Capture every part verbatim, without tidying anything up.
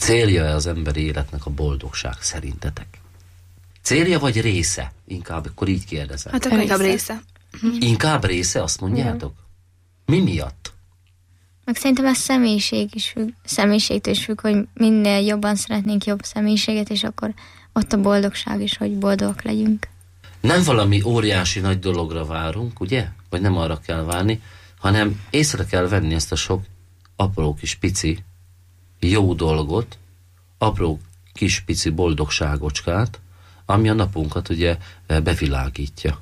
Célja-e az emberi életnek a boldogság szerintetek? Célja vagy része? Inkább akkor így kérdezem. Hát akkor inkább része. Inkább része, azt mondjátok? Mi miatt? Meg szerintem ez személyiség is függ, személyiségtől is függ, hogy minél jobban szeretnénk jobb személyiséget, és akkor ott a boldogság is, hogy boldogak legyünk. Nem valami óriási nagy dologra várunk, ugye? Vagy nem arra kell várni, hanem észre kell venni ezt a sok apró kis pici jó dolgot, apró kis pici boldogságocskát, ami a napunkat ugye bevilágítja.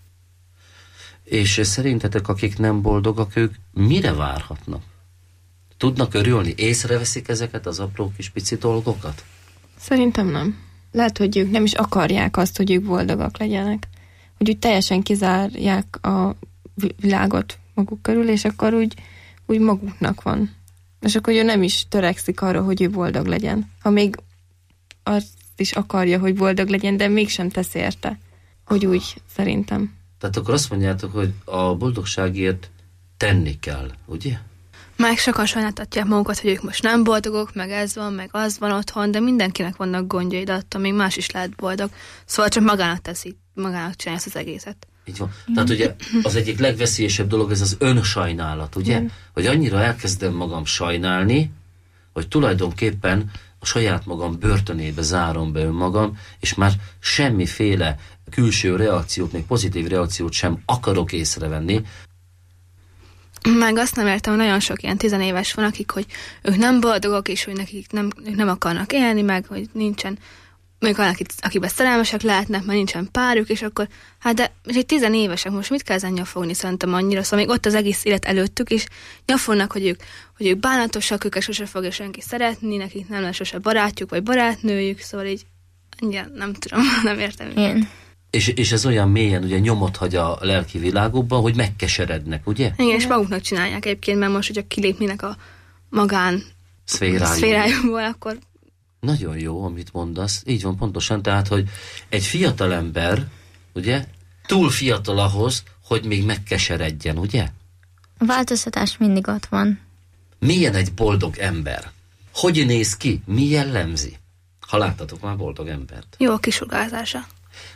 És szerintetek, akik nem boldogak, ők mire várhatnak? Tudnak örülni? Észreveszik ezeket az apró kis pici dolgokat? Szerintem nem. Lehet, hogy ők nem is akarják azt, hogy ők boldogak legyenek. Hogy úgy teljesen kizárják a világot maguk körül, és akkor úgy, úgy maguknak van. És akkor ő nem is törekszik arra, hogy ő boldog legyen. Ha még azt is akarja, hogy boldog legyen, de mégsem tesz érte. Hogy úgy, szerintem. Tehát akkor azt mondjátok, hogy a boldogságért tenni kell, ugye? Meg sokan sajnáltatják magukat, hogy ők most nem boldogok, meg ez van, meg az van otthon, de mindenkinek vannak gondjai, de attól még más is lehet boldog. Szóval csak magának teszi, magának csinálja ezt az egészet. Így van. Tehát ugye az egyik legveszélyesebb dolog ez az önsajnálat, ugye? Mm. Hogy annyira elkezdem magam sajnálni, hogy tulajdonképpen a saját magam börtönébe zárom be önmagam, és már semmiféle külső reakciót, még pozitív reakciót sem akarok észrevenni. Meg azt nem értem, hogy nagyon sok ilyen tizenéves van, akik, hogy ők nem boldogok, és hogy nekik nem, ők nem akarnak élni, meg hogy nincsen, még van, akiben szerelmesek lehetnek, mert nincsen párjuk, és akkor, hát de egy tizenévesek most mit kell ezen nyafogni, szerintem annyira, szóval még ott az egész élet előttük, és nyafognak, hogy ők, hogy ők bánatosak, őket sose fogja senki szeretni, nekik nem lesz sose barátjuk, vagy barátnőjük, szóval így, annyira nem tudom, nem értem. Igen. És, és ez olyan mélyen ugye nyomot hagy a lelki világokban, hogy megkeserednek, ugye? Igen, és maguknak csinálják egyébként, mert most, hogyha kilépnének a magán szférájukból, akkor... Nagyon jó, amit mondasz. Így van, pontosan. Tehát, hogy egy fiatal ember, ugye, túl fiatal ahhoz, hogy még megkeseredjen, ugye? A változtatás mindig ott van. Milyen egy boldog ember? Hogy néz ki? Mi jellemzi? Ha láttatok már boldog embert. Jó a kisugárzása.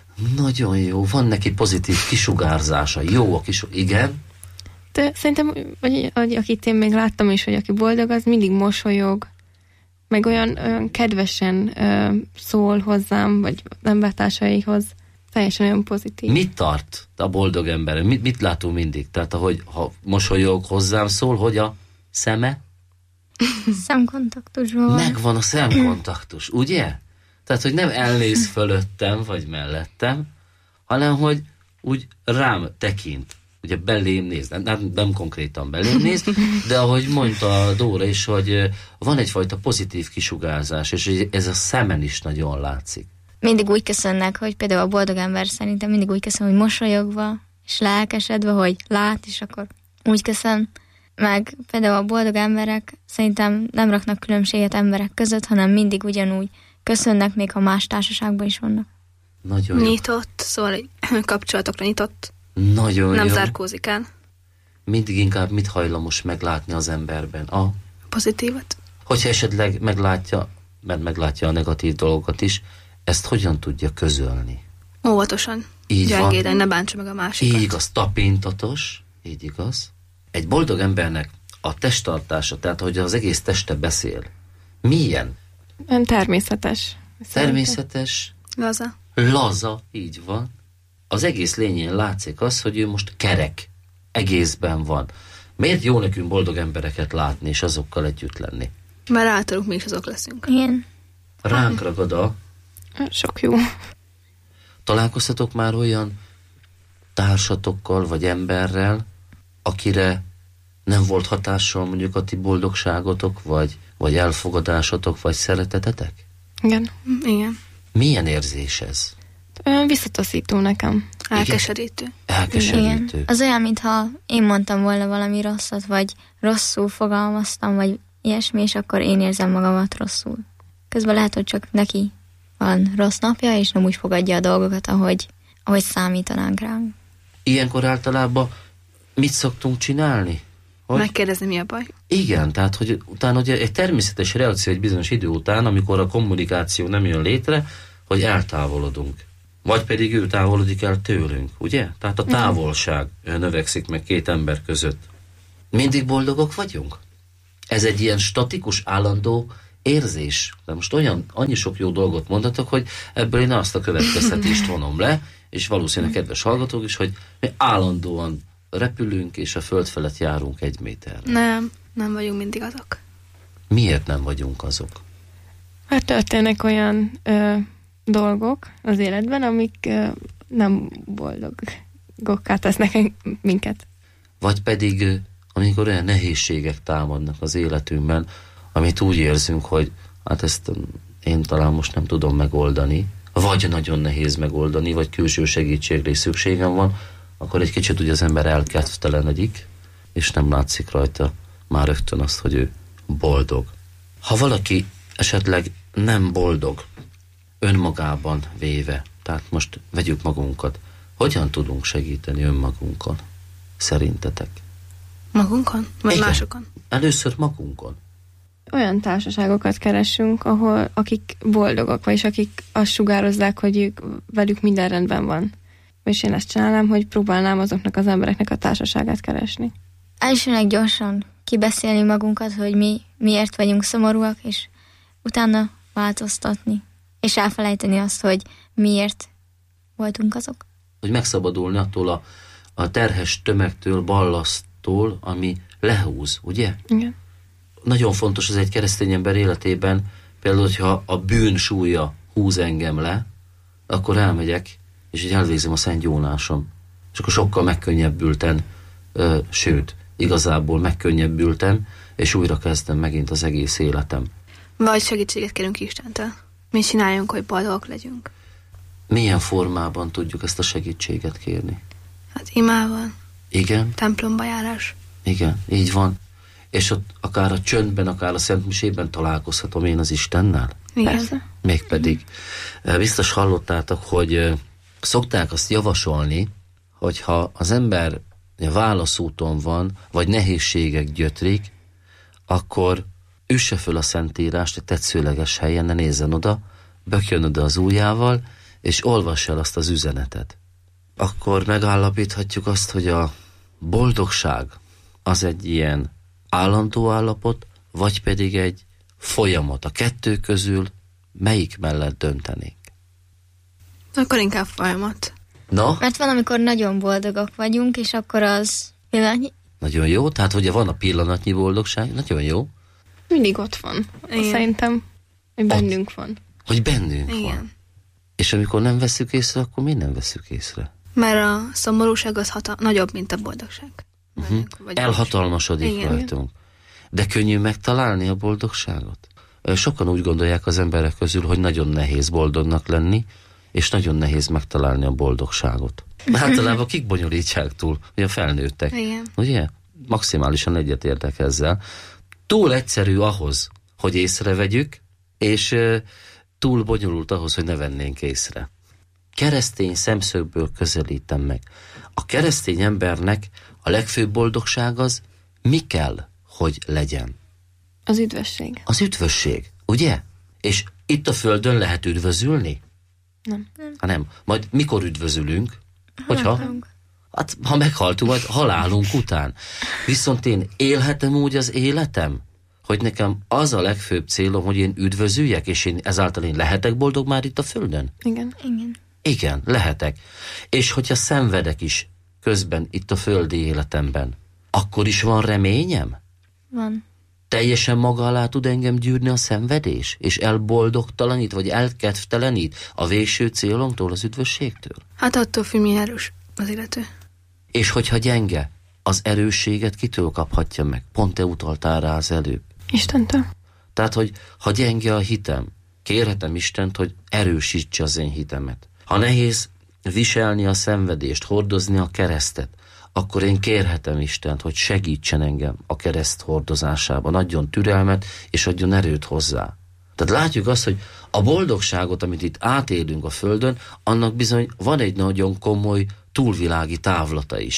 Nagyon jó, van neki pozitív kisugárzása, jó a kisugárzása, igen. De szerintem, vagy, vagy akit én még láttam is, hogy aki boldog, az mindig mosolyog, meg olyan, olyan kedvesen ö, szól hozzám, vagy embertársaihoz, teljesen olyan pozitív. Mit tart a boldog ember? Mit, mit látunk mindig? Tehát, ahogy ha mosolyog hozzám szól, hogy a szeme? Szemkontaktusban van. Megvan a szemkontaktus, ugye? Tehát, hogy nem elnéz fölöttem, vagy mellettem, hanem, hogy úgy rám tekint. Ugye belém néz, nem, nem, nem konkrétan belém néz, de ahogy mondta Dóra is, hogy van egyfajta pozitív kisugárzás, és ez a szemen is nagyon látszik. Mindig úgy köszönnek, hogy például a boldog ember szerintem mindig úgy köszön, hogy mosolyogva, és lelkesedve, hogy lát, és akkor úgy köszön. Meg például a boldog emberek szerintem nem raknak különbséget emberek között, hanem mindig ugyanúgy köszönnek, még ha más társaságban is vannak. Nagyon jó. Nyitott, szóval kapcsolatokra nyitott. Nagyon nem jó. zárkózik el. Mindig inkább mit hajlamos meglátni az emberben? A pozitívat. Hogyha esetleg meglátja, mert meglátja a negatív dolgokat is, ezt hogyan tudja közölni? Óvatosan. Így gyengéden, ne bántsa meg a másikat. Így igaz, tapintatos, így igaz. Egy boldog embernek a testtartása, tehát hogy az egész teste beszél, milyen? Ön természetes. Természetes. Laza. Laza, így van. Az egész lényén látszik az, hogy ő most kerek, egészben van. Miért jó nekünk boldog embereket látni, és azokkal együtt lenni? Mert általuk mi is azok leszünk. Igen. Ránk ragad a... Sok jó. Találkoztatok már olyan társatokkal, vagy emberrel, akire nem volt hatással mondjuk a ti boldogságotok, vagy, vagy elfogadásotok, vagy szeretetetek? Igen. Igen. Milyen érzés ez? Olyan visszataszító nekem. Elkeserítő. Elkeserítő. Igen. Az olyan, mintha én mondtam volna valami rosszat, vagy rosszul fogalmaztam, vagy ilyesmi, és akkor én érzem magamat rosszul. Közben lehet, hogy csak neki van rossz napja, és nem úgy fogadja a dolgokat, ahogy, ahogy számítanánk ránk. Ilyenkor általában mit szoktunk csinálni? Hogy? Megkérdezni, mi a baj. Igen, tehát hogy utána ugye egy természetes reakció egy bizonyos idő után, amikor a kommunikáció nem jön létre, hogy eltávolodunk. Vagy pedig ő távolodik el tőlünk, ugye? Tehát a távolság növekszik meg két ember között. Mindig boldogok vagyunk? Ez egy ilyen statikus, állandó érzés. De most olyan, annyi sok jó dolgot mondhatok, hogy ebből én azt a következtetést vonom le, és valószínűleg kedves hallgatók is, hogy mi állandóan repülünk, és a föld felett járunk egy méterre. Nem, nem vagyunk mindig azok. Miért nem vagyunk azok? Hát történnek olyan ö, dolgok az életben, amik ö, nem boldogokká tesznek minket. Vagy pedig, amikor olyan nehézségek támadnak az életünkben, amit úgy érzünk, hogy hát ezt én talán most nem tudom megoldani, vagy nagyon nehéz megoldani, vagy külső segítségre is szükségem van, akkor egy kicsit ugye az ember elkedvtelenedik, és nem látszik rajta már rögtön azt, hogy ő boldog. Ha valaki esetleg nem boldog, önmagában véve, tehát most vegyük magunkat, hogyan tudunk segíteni önmagunkon? Szerintetek? Magunkon? Vagy Igen. másokon? Először magunkon. Olyan társaságokat keresünk, ahol akik boldogok, vagyis akik azt sugározzák, hogy ők, velük minden rendben van. És én ezt csinálnám, hogy próbálnám azoknak az embereknek a társaságát keresni. Elsőnek gyorsan kibeszélni magunkat, hogy mi miért vagyunk szomorúak, és utána változtatni. És elfelejteni azt, hogy miért voltunk azok. Hogy megszabadulni attól a, a terhes tömegtől, ballasztól, ami lehúz, ugye? Igen. Nagyon fontos az egy keresztény ember életében, például, hogyha a bűn súlya húz engem le, akkor elmegyek, és így elvégzem a szent gyónásom. És akkor sokkal megkönnyebbülten, ö, sőt, igazából megkönnyebbültem, és újra kezdem megint az egész életem. Vagy segítséget kérünk Istentől. Mi csináljunk, hogy boldogok legyünk. Milyen formában tudjuk ezt a segítséget kérni? Hát imával, Igen, templomba járás. igen, így van. És ott akár a csöndben, akár a szentmisében találkozhatom én az Istennel? Igen. Persze. Mégpedig. Biztos hallottátok, hogy szokták azt javasolni, hogyha az ember válaszúton van, vagy nehézségek gyötrik, akkor üsse föl a Szentírást egy tetszőleges helyen, ne nézzen oda, bökjön oda az ujjával, és olvass el azt az üzenetet. Akkor megállapíthatjuk azt, hogy a boldogság az egy ilyen állandó állapot, vagy pedig egy folyamat. A kettő közül melyik mellett döntenénk? Akkor inkább folyamat. Na, Mert van, amikor nagyon boldogok vagyunk, és akkor az pillanatnyi. nagyon jó. Tehát ugye van a pillanatnyi boldogság, nagyon jó, Mindig ott van. Igen. Szerintem, hogy bennünk van. hogy bennünk Igen. van. És amikor nem veszük észre, akkor mi nem veszük észre? Mert a szomorúság az hata- nagyobb, mint a boldogság. Uh-huh. Vagy Elhatalmasodik Igen. rajtunk. De könnyű megtalálni a boldogságot? Sokan úgy gondolják az emberek közül, hogy nagyon nehéz boldognak lenni, és nagyon nehéz megtalálni a boldogságot. Általában kik bonyolítják túl? Ugye a felnőttek. Igen. Ugye? Maximálisan egyetértek ezzel. Túl egyszerű ahhoz, hogy észrevegyük, és uh, túl bonyolult ahhoz, hogy ne vennénk észre. Keresztény szemszögből közelítem meg. A keresztény embernek a legfőbb boldogság az mi kell, hogy legyen? Az üdvösség. Az üdvösség, ugye? És itt a földön lehet üdvözülni? Nem. Ha nem. Majd mikor üdvözülünk? Hogyha? Halálunk. Hát, ha meghaltunk, majd halálunk után. Viszont én élhetem úgy az életem, hogy nekem az a legfőbb célom, hogy én üdvözüljek, és én ezáltal én lehetek boldog már itt a földön? Igen. Igen. Igen, lehetek. És hogyha szenvedek is közben itt a földi életemben, akkor is van reményem? Van. Teljesen maga alá tud engem gyűrni a szenvedés, és elboldogtalanít, vagy elkedvtelenít a végső célomtól, az üdvösségtől? Hát attól függ, milyen erős az illető. És hogyha gyenge, az erősséget kitől kaphatja meg? Pont te utaltál rá az előbb. Istentől. Tehát, hogy ha gyenge a hitem, kérhetem Istent, hogy erősítse az én hitemet. Ha nehéz viselni a szenvedést, hordozni a keresztet, akkor én kérhetem Istent, hogy segítsen engem a kereszt hordozásában, adjon türelmet, és adjon erőt hozzá. Tehát látjuk azt, hogy a boldogságot, amit itt átélünk a földön, annak bizony van egy nagyon komoly túlvilági távlata is.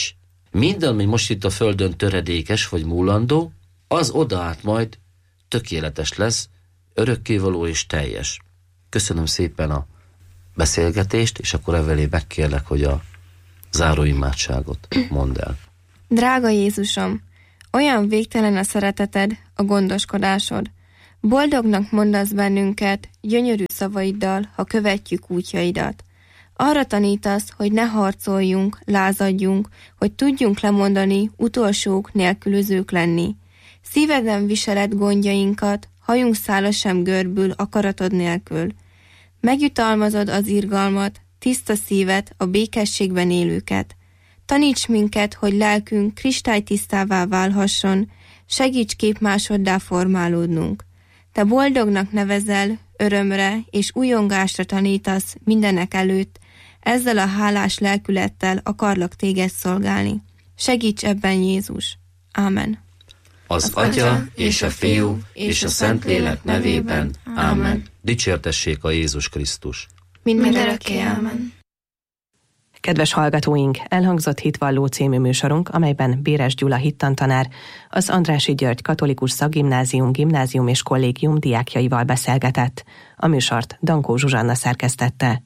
Minden, ami most itt a Földön töredékes vagy múlandó, az odaát majd tökéletes lesz, örökkévaló és teljes. Köszönöm szépen a beszélgetést, és akkor Evelé megkérlek, hogy a záróimádságot mondd el. Drága Jézusom, olyan végtelen a szereteted, a gondoskodásod. Boldognak mondasz bennünket, gyönyörű szavaiddal, ha követjük útjaidat. Arra tanítasz, hogy ne harcoljunk, lázadjunk, hogy tudjunk lemondani, utolsók, nélkülözők lenni. Szíveden viseled gondjainkat, hajunk szála sem görbül akaratod nélkül. Megjutalmazod az irgalmat, tiszta szívet, a békességben élőket. Taníts minket, hogy lelkünk kristálytisztává válhasson, segíts képmásoddá formálódnunk. Te boldognak nevezel, örömre és újongásra tanítasz mindenek előtt, ezzel a hálás lelkülettel akarlak téged szolgálni. Segíts ebben, Jézus. Ámen. Az, az Atya és a Fiú és a Szentlélek nevében. Ámen. Dicsértessék a Jézus Krisztus. Mindörökké. Ámen. Kedves hallgatóink, elhangzott Hitvalló című műsorunk, amelyben Béres Gyula hittantanár az Andrássy György Katolikus Szakgimnázium, Gimnázium és Kollégium diákjaival beszélgetett. A műsort Dankó Zsuzsanna szerkesztette.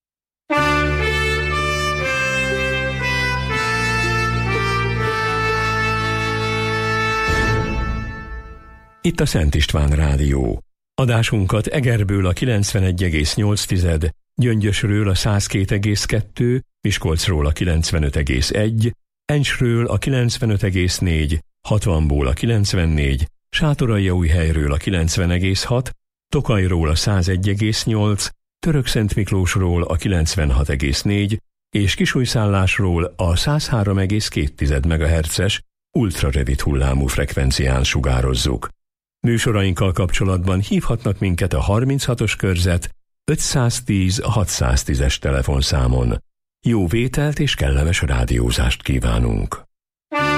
Itt a Szent István Rádió. Adásunkat Egerből a kilencvenegy egész nyolc, Gyöngyösről a száz két egész kettő, Miskolcról a kilencvenöt egész egy, Encsről a kilencvenöt egész négy, hatvanból a kilencvennégy, Sátoraljaújhelyről a kilencven egész hat, Tokajról a száz egy egész nyolc, Törökszentmiklósról a kilencvenhat egész négy és Kisújszállásról a száz három egész két megahertzes ultrarövid hullámú frekvencián sugározzuk. Műsorainkkal kapcsolatban hívhatnak minket a harminchatos körzet ötszáztíz hatszáztízes telefonszámon. Jó vételt és kellemes rádiózást kívánunk!